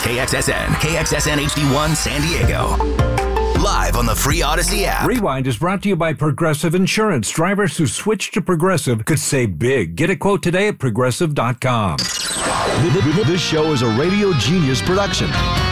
KXSN, KXSN HD1 San Diego. Live on the free Odyssey app. Rewind is brought to you by Progressive Insurance. Drivers who switch to Progressive could save big. Get a quote today at progressive.com. This show is a Radio Genius production.